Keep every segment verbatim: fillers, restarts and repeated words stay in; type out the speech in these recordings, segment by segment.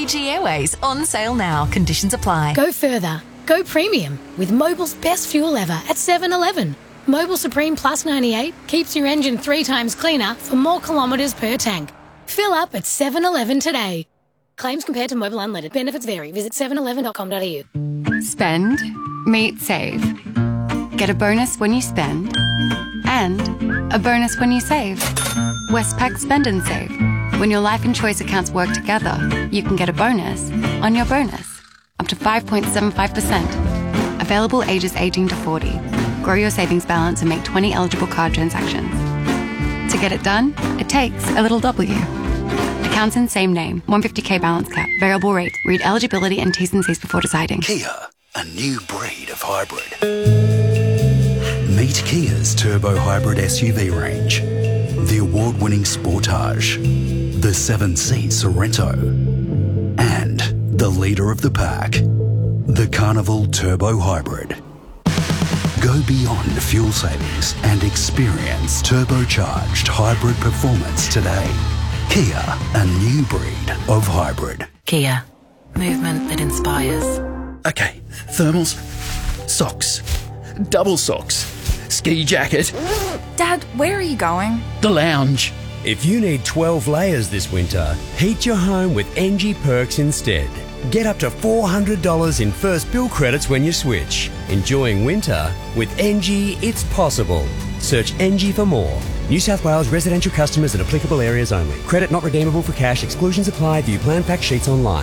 Fiji Airways on sale now. Conditions apply. Go further. Go premium with Mobil's best fuel ever at seven eleven. Mobil Supreme Plus ninety-eight keeps your engine three times cleaner for more kilometres per tank. Fill up at seven eleven today. Claims compared to Mobil Unleaded. Benefits vary. Visit seven eleven dot com dot a u. Spend, meet, save. Get a bonus when you spend and a bonus when you save. Westpac Spend and Save. When your life and choice accounts work together, you can get a bonus on your bonus. Up to five point seven five percent. Available ages eighteen to forty. Grow your savings balance and make twenty eligible card transactions. To get it done, it takes a little W. Accounts in same name. one hundred fifty k balance cap. Variable rate. Read eligibility and T's and C's before deciding. Kia, a new breed of hybrid. Meet Kia's turbo hybrid S U V range. The award-winning Sportage, the seven-seat Sorento, and the leader of the pack, the Carnival Turbo Hybrid. Go beyond fuel savings and experience turbocharged hybrid performance today. Kia, a new breed of hybrid. Kia, movement that inspires. Okay, thermals, socks, double socks, ski jacket. Dad, where are you going? The lounge. If you need twelve layers this winter, heat your home with N G Perks instead. Get up to four hundred dollars in first bill credits when you switch. Enjoying winter with N G, it's possible. Search N G for more. New South Wales residential customers in applicable areas only. Credit not redeemable for cash. Exclusions apply. View plan fact sheets online.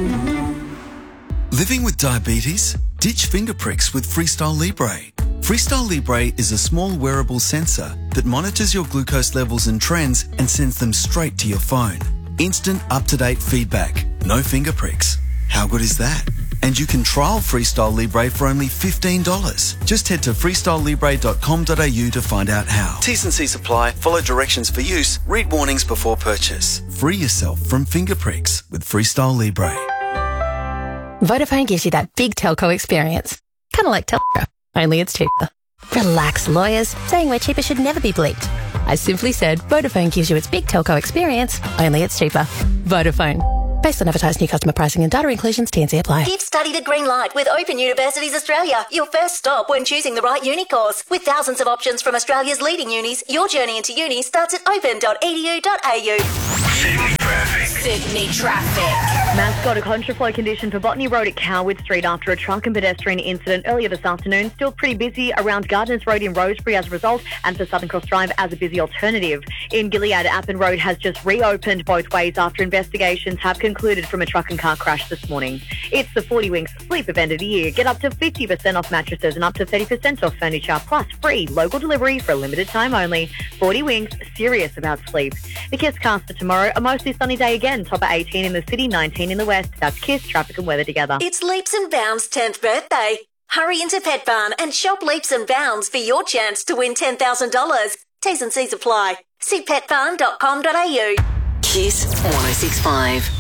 Living with diabetes? Ditch finger pricks with Freestyle Libre. Freestyle Libre is a small wearable sensor that monitors your glucose levels and trends and sends them straight to your phone. Instant up-to-date feedback. No finger pricks. How good is that? And you can trial Freestyle Libre for only fifteen dollars. Just head to freestyle libre dot com dot a u to find out how. T's and C's apply. Follow directions for use. Read warnings before purchase. Free yourself from finger pricks with Freestyle Libre. Vodafone gives you that big telco experience. Kind of like Telstra, only it's cheaper. Relax, lawyers. Saying we're cheaper should never be bleeped. I simply said Vodafone gives you its big telco experience, only it's cheaper. Vodafone. Based on advertised new customer pricing and data inclusions, T and C apply. Give study the green light with Open Universities Australia, your first stop when choosing the right uni course. With thousands of options from Australia's leading unis, your journey into uni starts at open dot e d u dot a u. Sydney traffic. Sydney traffic. Mass got a contraflow condition for Botany Road at Cowwood Street after a truck and pedestrian incident earlier this afternoon. Still pretty busy around Gardeners Road in Rosebery as a result, and for Southern Cross Drive as a busy alternative. In Gilead, Appin Road has just reopened both ways after investigations have concluded from a truck and car crash this morning. It's the forty Winks Sleep event of the year. Get up to fifty percent off mattresses and up to thirty percent off furniture, plus free local delivery for a limited time only. forty Winks, serious about sleep. The Kiss cast for tomorrow, a mostly sunny day again. Top at eighteen in the city, nineteen in the west. That's Kiss, traffic and weather together. It's Leaps and Bounds' tenth birthday. Hurry into Pet Barn and shop Leaps and Bounds for your chance to win ten thousand dollars. T's and C's apply. See pet barn dot com dot a u. Kiss one oh six point five.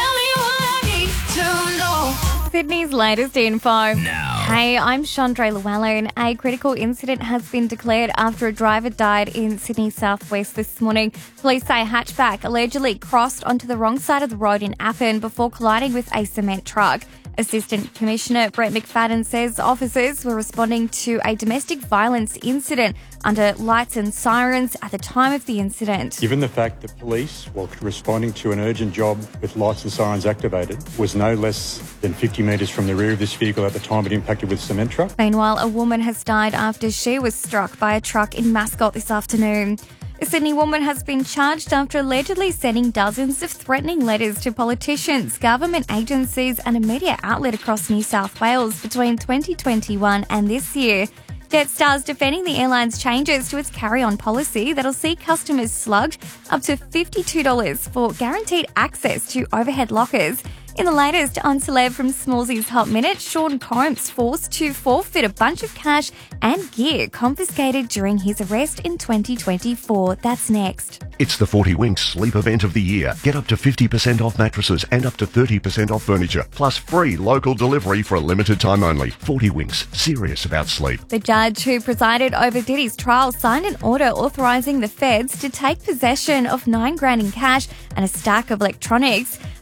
Sydney's latest info. Now. Hey, I'm Chandra Llewellyn. A critical incident has been declared after a driver died in Sydney southwest this morning. Police say a hatchback allegedly crossed onto the wrong side of the road in Appin before colliding with a cement truck. Assistant Commissioner Brett McFadden says officers were responding to a domestic violence incident under lights and sirens at the time of the incident. Given the fact that police, while responding to an urgent job with lights and sirens activated, was no less than fifty metres from the rear of this vehicle at the time it impacted with cement truck. Meanwhile, a woman has died after she was struck by a truck in Mascot this afternoon. A Sydney woman has been charged after allegedly sending dozens of threatening letters to politicians, government agencies and a media outlet across New South Wales between twenty twenty-one and this year. Jetstar's defending the airline's changes to its carry-on policy that'll see customers slugged up to fifty-two dollars for guaranteed access to overhead lockers. In the latest on Celeb from Smallsy's Hot Minute, Sean Combs forced to forfeit a bunch of cash and gear confiscated during his arrest in twenty twenty-four. That's next. It's the forty Winks Sleep event of the year. Get up to fifty percent off mattresses and up to thirty percent off furniture, plus free local delivery for a limited time only. forty Winks, serious about sleep. The judge who presided over Diddy's trial signed an order authorising the feds to take possession of nine grand in cash and a stack of electronics.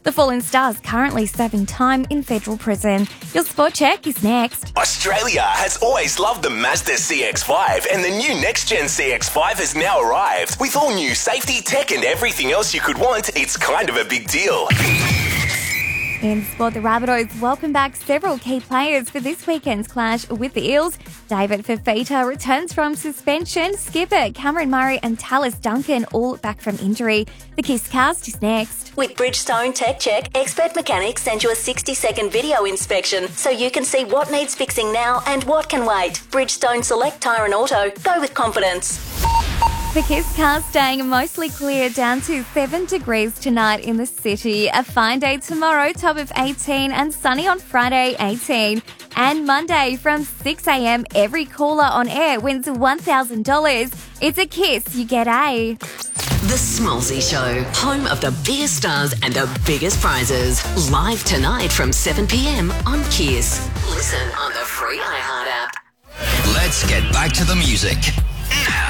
The fallen star's currently serving time in federal prison. Your sport check is next. Australia has always loved the Mazda C X five, and the new next-gen C X five has now arrived. With all new safety, tech and everything else you could want, it's kind of a big deal. In sport, the Rabbitohs welcome back several key players for this weekend's clash with the Eels. David Fifita returns from suspension. Skipper Cameron Murray and Tallis Duncan all back from injury. The Kiss Cast is next. With Bridgestone Tech Check, expert mechanics send you a sixty-second video inspection so you can see what needs fixing now and what can wait. Bridgestone Select Tyre and Auto. Go with confidence. The Kiss Cast staying mostly clear, down to seven degrees tonight in the city. A fine day tomorrow, top of eighteen, and sunny on Friday, eighteen. And Monday from six a.m, every caller on air wins one thousand dollars. It's a Kiss, you get a... The Smallsy Show, home of the biggest stars and the biggest prizes. Live tonight from seven p.m. on Kiss. Listen on the free iHeart app. Let's get back to the music.